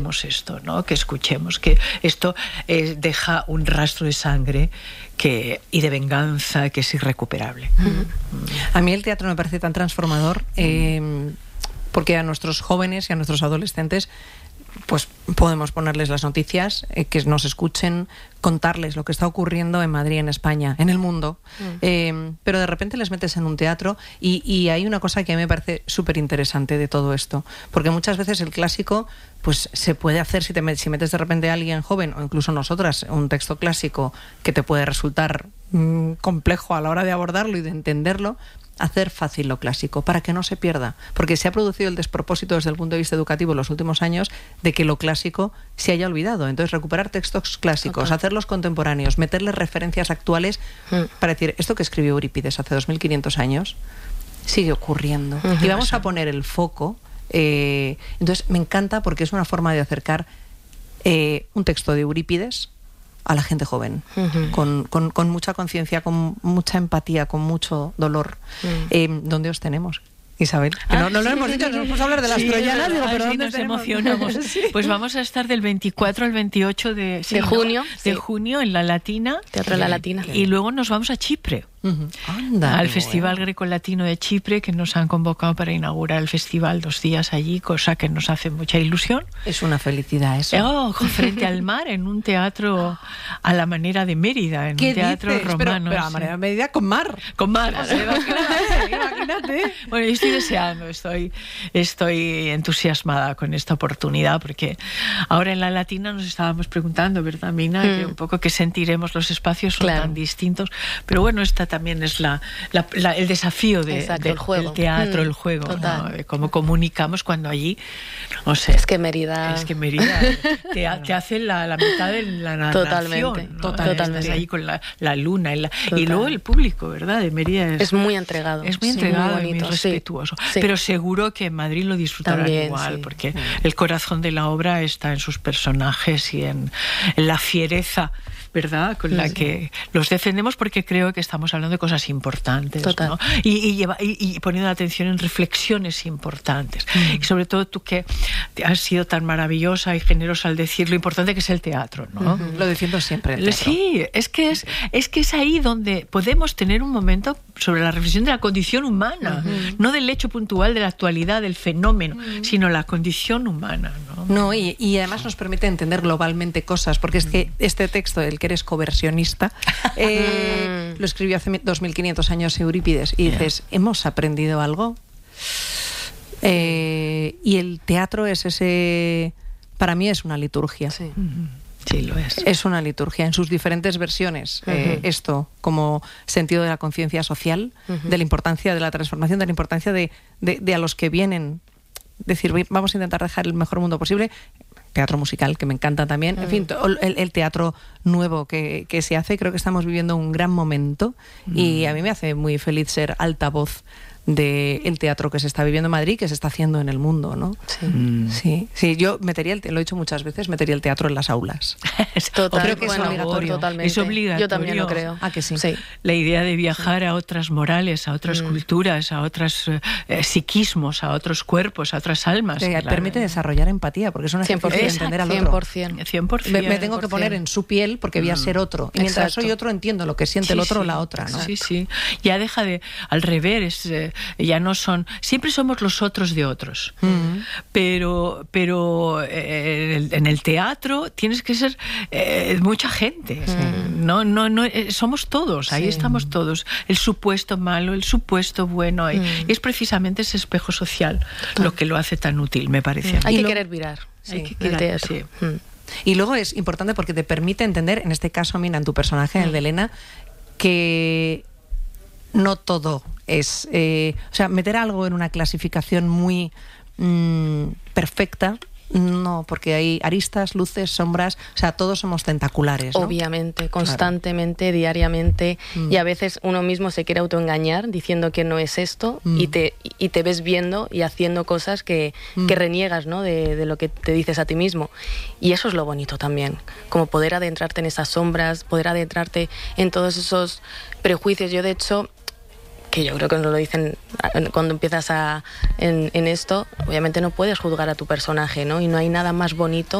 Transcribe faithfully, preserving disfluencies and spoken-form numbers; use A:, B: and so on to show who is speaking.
A: escuchemos esto, ¿no? Que escuchemos que esto eh, deja un rastro de sangre que, y de venganza que es irrecuperable.
B: Mm. A mí el teatro me parece tan transformador eh, porque a nuestros jóvenes y a nuestros adolescentes pues podemos ponerles las noticias, eh, que nos escuchen, contarles lo que está ocurriendo en Madrid, en España, en el mundo. Mm. Eh, pero de repente les metes en un teatro y, y hay una cosa que a mí me parece súper interesante de todo esto. Porque muchas veces el clásico pues se puede hacer si, te met, si metes de repente a alguien joven, o incluso nosotras, un texto clásico que te puede resultar mmm, complejo a la hora de abordarlo y de entenderlo, hacer fácil lo clásico, para que no se pierda. Porque se ha producido el despropósito desde el punto de vista educativo en los últimos años de que lo clásico se haya olvidado. Entonces, recuperar textos clásicos, okay. hacerlos contemporáneos, meterles referencias actuales mm. para decir, esto que escribió Eurípides hace dos mil quinientos años sigue ocurriendo. Uh-huh. Y vamos a poner el foco. Eh, entonces, me encanta porque es una forma de acercar eh, un texto de Eurípides a la gente joven, uh-huh. con, con, con mucha conciencia, con mucha empatía, con mucho dolor. Uh-huh. Eh, ¿Dónde os tenemos, Isabel? Que
A: ah,
B: no, no
A: sí,
B: lo hemos dicho,
A: sí,
B: nos vamos a hablar de las
A: sí,
B: troyanas, digo, pero
A: sí,
B: ¿dónde
A: nos
B: tenemos?
A: emocionamos.
B: Sí.
A: Pues vamos a estar del veinticuatro al veintiocho de, sí,
C: de junio,
A: ¿no? de
C: sí.
A: junio en la Latina.
C: Teatro de la Latina.
A: Y luego nos vamos a Chipre.
B: Uh-huh. Anda,
A: al
B: bueno.
A: Festival Greco-Latino de Chipre, que nos han convocado para inaugurar el festival dos días allí, cosa que nos hace mucha ilusión.
B: Es una felicidad eso.
A: Oh, frente al mar, en un teatro a la manera de Mérida, en un teatro
B: dices?
A: romano.
B: Pero, pero a la manera de Mérida con mar.
A: Con mar.
B: O sea, imagínate, imagínate.
A: Bueno, yo estoy deseando, estoy, estoy entusiasmada con esta oportunidad, porque ahora en la Latina nos estábamos preguntando, ¿verdad, Mina? Mm. Que un poco que sentiremos, los espacios son claro. tan distintos, pero bueno, esta también es la, la, la, el desafío de,
C: Exacto,
A: de,
C: el juego.
A: del teatro,
C: mm,
A: el juego,
C: total.
A: ¿no? De cómo comunicamos cuando allí, no sé.
C: Es que Mérida...
A: Es que Mérida te, te hace la, la mitad de la narración.
C: Totalmente,
A: ¿no?
C: totalmente.
A: Estás ahí con la, la luna y, la, y luego el público, ¿verdad? De Mérida es,
C: es muy entregado.
A: Es muy
C: sí,
A: entregado
C: muy
A: y muy respetuoso.
C: Sí, sí.
A: Pero seguro que en Madrid lo disfrutarán
C: También,
A: igual,
C: sí.
A: porque
C: sí.
A: el corazón de la obra está en sus personajes y en, en la fiereza, ¿verdad? Con la sí. que los defendemos, porque creo que estamos hablando de cosas importantes, ¿no? Y, y, lleva, y, y poniendo la atención en reflexiones importantes. Mm. Y sobre todo tú, que has sido tan maravillosa y generosa al decir lo importante que es el teatro, ¿no?
B: Mm-hmm. Lo defiendo siempre, el teatro.
A: Sí, es que es, es que es ahí donde podemos tener un momento sobre la reflexión de la condición humana, mm-hmm. no del hecho puntual de la actualidad, del fenómeno, mm-hmm. sino la condición humana, ¿no?
B: No, y, y además nos permite entender globalmente cosas, porque es que este texto, el que eres coversionista, eh, lo escribió hace dos mil quinientos años Eurípides, y dices, ¿hemos aprendido algo? Eh, y el teatro es ese... Para mí es una liturgia.
C: Sí.
A: Sí, lo es.
B: Es una liturgia en sus diferentes versiones. Uh-huh. Eh, esto como sentido de la conciencia social, uh-huh. de la importancia de la transformación, de la importancia de, de, de a los que vienen, decir, vamos a intentar dejar el mejor mundo posible. Teatro musical, que me encanta también. Uh-huh. En fin, el, el teatro nuevo que, que se hace, creo que estamos viviendo un gran momento, uh-huh. y a mí me hace muy feliz ser altavoz del teatro que se está viviendo en Madrid, que se está haciendo en el mundo, ¿no?
C: Sí.
B: Mm. Sí, sí, yo metería, el, lo he dicho muchas veces, metería el teatro en las aulas.
C: Total,
B: creo que
C: bueno,
B: es obligatorio.
C: Totalmente.
A: Es obligatorio.
C: Yo también lo creo.
B: Ah, que sí.
C: sí.
A: La idea de viajar sí. a otras morales, a otras mm. culturas, a otros eh, psiquismos, a otros cuerpos, a otras almas.
B: Que
A: claro.
B: Permite desarrollar empatía, porque es una ejercicio de entender al otro.
C: cien por ciento.
A: cien por ciento.
B: Me, me tengo que poner en su piel porque voy a ser otro. Y mientras
C: Exacto.
B: soy otro, entiendo lo que siente sí, el otro o sí. la otra, ¿no?
A: Sí, sí. Ya deja de... Al revés, eh, ya no son... Siempre somos los otros de otros. Mm-hmm. Pero, pero eh, en el teatro tienes que ser eh, mucha gente. Mm. No, no, no, eh, somos todos, ahí sí. estamos todos. El supuesto malo, el supuesto bueno. Mm. Y es precisamente ese espejo social Total. Lo que lo hace tan útil, me parece.
C: Mm. Hay que
B: lo,
C: querer virar. Sí,
A: hay que querer, teatro. Sí.
B: Mm. Y luego es importante porque te permite entender, en este caso, Mina, en tu personaje, en el de Elena, que no todo es... Eh, o sea, meter algo en una clasificación muy mmm, perfecta, no, porque hay aristas, luces, sombras, o sea, todos somos tentaculares, ¿no?
C: Obviamente, constantemente, claro. diariamente, mm. y a veces uno mismo se quiere autoengañar diciendo que no es esto, mm. y, te, y te ves viendo y haciendo cosas que, mm. que reniegas, ¿no? de, de lo que te dices a ti mismo. Y eso es lo bonito también, como poder adentrarte en esas sombras, poder adentrarte en todos esos prejuicios. Yo, de hecho... que yo creo que nos lo dicen cuando empiezas a, en, en esto, obviamente no puedes juzgar a tu personaje, ¿no? Y no hay nada más bonito